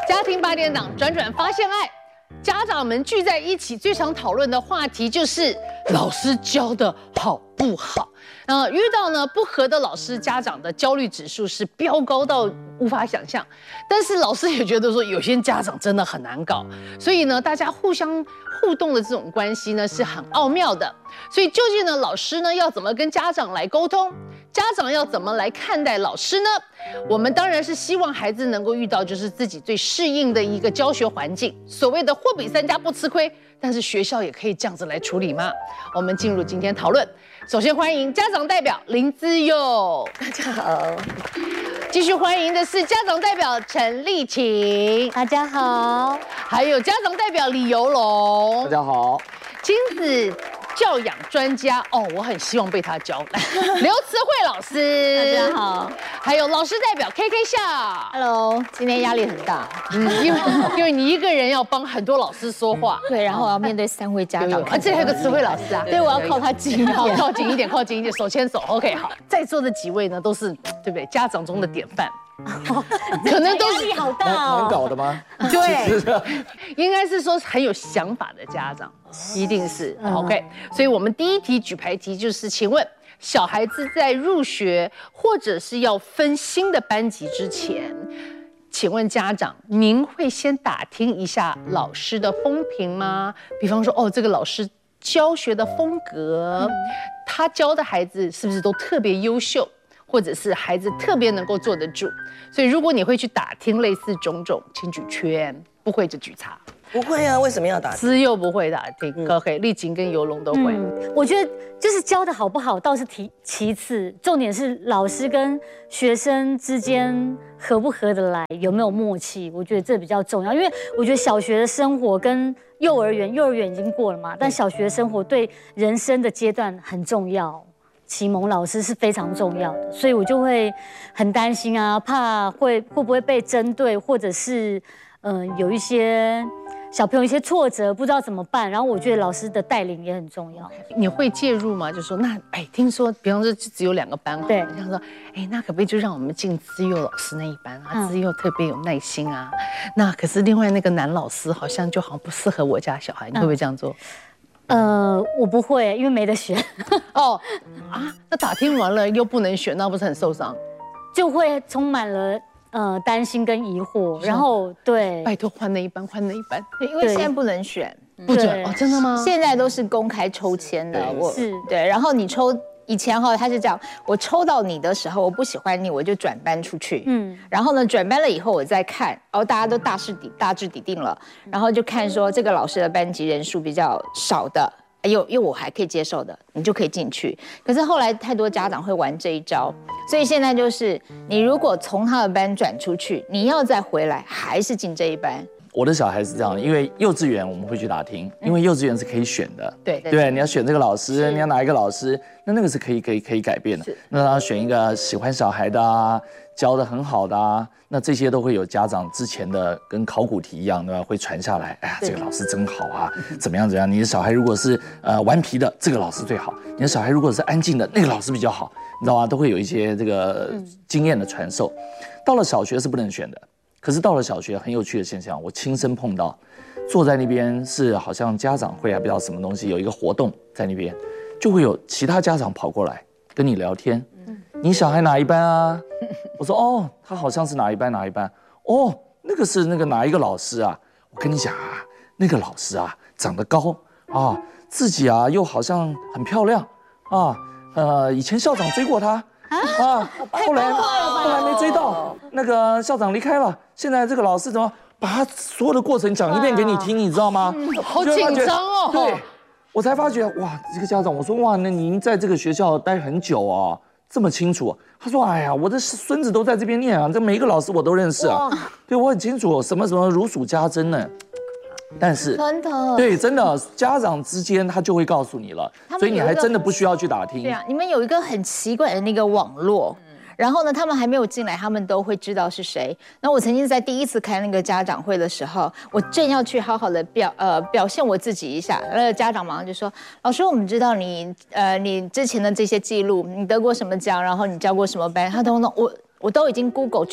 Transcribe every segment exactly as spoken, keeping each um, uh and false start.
家庭八点档转转发现爱，家长们聚在一起，最常讨论的话题就是老师教的好不好。呃，遇到呢不合的老师，家长的焦虑指数是飙高到无法想象。但是老师也觉得说，有些家长真的很难搞，所以呢，大家互相互动的这种关系呢是很奥妙的。所以究竟呢，老师呢要怎么跟家长来沟通？家长要怎么来看待老师呢？我们当然是希望孩子能够遇到就是自己最适应的一个教学环境。所谓的货比三家不吃亏，但是学校也可以这样子来处理吗？我们进入今天讨论。首先欢迎家长代表林姿佑， 大家好。 继续欢迎的是家长代表陈丽琴， 大家好。 还有家长代表李游龙， 大家好。 亲子教养专家哦，我很希望被他教。刘慈慧老师， 大家好。 还有老师代表 K K 笑 ，Hello， 今天压力很大， 嗯，因为因为你一个人要帮很多老师说话， 对，然后我要面对三位家长， 啊，这里还有个慈慧老师啊， 对，我要靠他近一点， 好，靠近一点，靠近一点，手牵手 ，OK， 好，在座的几位呢都是对不对？家长中的典范。可能都压力好大哦， 难搞的吗？ 对，应该是说很有想法的家长，一定是 OK。所以我们第一题举牌题就是，请问小孩子在入学或者是要分新的班级之前，请问家长，您会先打听一下老师的风评吗？比方说，哦，这个老师教学的风格，他教的孩子是不是都特别优秀？或者是孩子特别能够坐得住，所以如果你会去打听类似种种，请举圈；不会就举叉。 不会啊，为什么要打听？ 资佑不会打听，可可丽琴跟游龙都会。 嗯，我觉得就是教的好不好倒是其其次，重点是老师跟学生之间合不合得来，有没有默契，我觉得这比较重要。因为我觉得小学的生活跟幼儿园，幼儿园已经过了嘛，但小学生活对人生的阶段很重要。启蒙老师是非常重要的，所以我就会很担心啊，怕会会不会被针对，或者是嗯、呃、有一些小朋友一些挫折，不知道怎么办。然后我觉得老师的带领也很重要。 你会介入吗？就说那哎，听说比方说只有两个班， 对， 这样说，哎，那可不可以就让我们进资佑老师那一班啊？资佑特别有耐心啊。那可是另外那个男老师好像就好像不适合我家小孩，你会不会这样做？ 呃，我不会，因为没得选。 哦，啊，那打听完了又不能选，那不是很受伤？ 就会充满了呃担心跟疑惑，然后对， 拜托换那一班，换那一班， 对，因为现在不能选， 不准哦，真的吗？ 现在都是公开抽签的，我是对，然后你抽。以前哈，他是这样，我抽到你的时候，我不喜欢你，我就转班出去。嗯，然后呢，转班了以后，我再看，然后大家都大势底大致底定了，然后就看说这个老师的班级人数比较少的，又又我还可以接受的，你就可以进去。可是后来太多家长会玩这一招，所以现在就是你如果从他的班转出去，你要再回来，还是进这一班。 我的小孩是这样，因为幼稚园我们会去打听，因为幼稚园是可以选的， 对对，你要选这个老师，你要哪一个老师，那那个是可以可以可以改变的。那他选一个喜欢小孩的啊，教的很好的啊，那这些都会有家长之前的跟考古题一样，对吧？会传下来。哎呀，这个老师真好啊，怎么样怎么样？你的小孩如果是呃顽皮的，这个老师最好；你的小孩如果是安静的，那个老师比较好，你知道吗？都会有一些这个经验的传授。到了小学是不能选的。可是到了小学，很有趣的现象，我亲身碰到，坐在那边是好像家长会还不知道什么东西，有一个活动在那边，就会有其他家长跑过来跟你聊天，你小孩哪一班啊？我说哦，他好像是哪一班哪一班，哦，那个是那个哪一个老师啊？我跟你讲啊，那个老师啊，长得高啊，自己啊又好像很漂亮啊，呃，以前校长追过他。啊，后来后来没追到，那个校长离开了。现在这个老师怎么把他所有的过程讲一遍给你听，你知道吗？ 好紧张哦。 对，我才发觉哇，这个家长，我说哇，那您在这个学校待很久啊，这么清楚。他说哎呀，我的孙子都在这边念啊，这每一个老师我都认识啊，对我很清楚，什么什么如数家珍呢。但是真的对，真的家长之间他就会告诉你了，所以你还真的不需要去打听。 对啊，你们有一个很奇怪的那个网络，然后呢，他们还没有进来，他们都会知道是谁。那我曾经在第一次开那个家长会的时候，我正要去好好的表呃表现我自己一下，那个家长马上就说：“老师，我们知道你呃你之前的这些记录，你得过什么奖，然后你教过什么班，他通通我我都已经 Google 去。”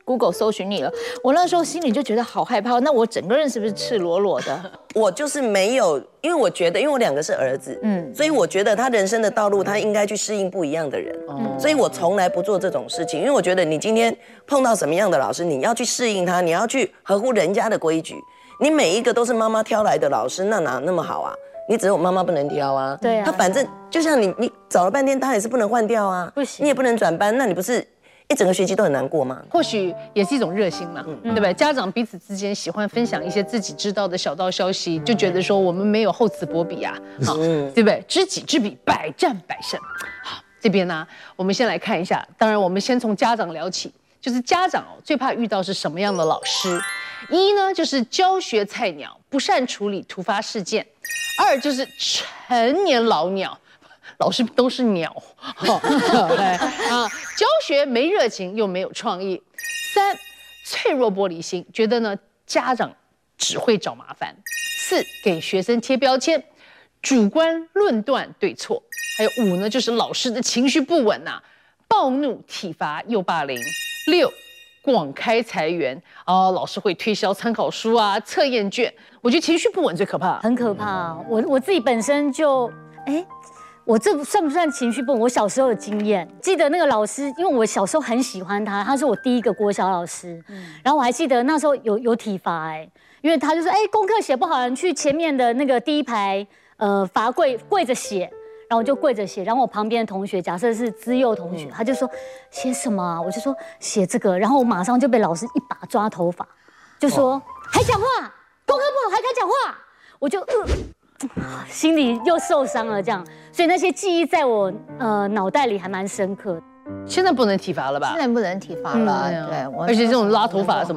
Google 搜寻你了。我那时候心里就觉得好害怕，那我整个人是不是赤裸裸的？ 我就是没有，因为我觉得，因为我两个是儿子，嗯，所以我觉得他人生的道路，他应该去适应不一样的人，嗯，所以我从来不做这种事情，因为我觉得你今天碰到什么样的老师，你要去适应他，你要去合乎人家的规矩。你每一个都是妈妈挑来的老师，那哪那么好啊？你只有妈妈不能挑啊。 对啊。 他反正就像你，你找了半天，他也是不能换掉啊。 不行。 你也不能转班，那你不是一整个学期都很难过吗？ 或许也是一种热心嘛，嗯、对不对？家长彼此之间喜欢分享一些自己知道的小道消息，就觉得说我们没有厚此薄彼啊，好，嗯、对不对？知己知彼，百战百胜。好，这边呢，我们先来看一下，当然我们先从家长聊起。就是家长哦，最怕遇到是什么样的老师？一呢，就是教学菜鸟，不善处理突发事件；二就是成年老鸟，老师都是鸟，啊，教学没热情又没有创意；三，脆弱玻璃心，觉得呢家长只会找麻烦；四，给学生贴标签，主观论断对错；还有五呢，就是老师的情绪不稳呐、啊，暴怒体罚又霸凌。六，广开财源啊，老师会推销参考书啊、测验卷。我觉得情绪不稳最可怕， 很可怕。我我自己本身就，哎，我这算不算情绪不稳？我小时候的经验，记得那个老师，因为我小时候很喜欢他，他是我第一个国小老师。嗯、然后我还记得那时候有有体罚，哎，因为他就说，哎，功课写不好，人去前面的那个第一排，呃，罚跪跪着写。然后我就跪着写，然后我旁边的同学，假设是资幼同学，他就说写什么啊？我就说写这个，然后我马上就被老师一把抓头发，就说还讲话，功课不好还敢讲话，我就呃心里又受伤了，这样，所以那些记忆在我呃脑袋里还蛮深刻的。 现在不能体罚了吧？ 现在不能体罚了，嗯、对，我而且这种拉头发什么。